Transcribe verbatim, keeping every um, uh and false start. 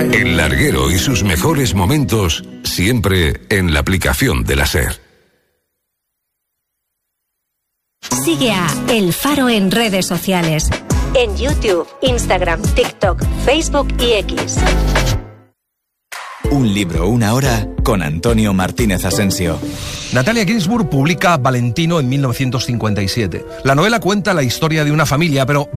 El larguero y sus mejores momentos, siempre en la aplicación de la SER. Sigue a El Faro en redes sociales. En YouTube, Instagram, TikTok, Facebook y X. Un libro, una hora, con Antonio Martínez Asensio. Natalia Ginzburg publica Valentino en mil novecientos cincuenta y siete. La novela cuenta la historia de una familia, pero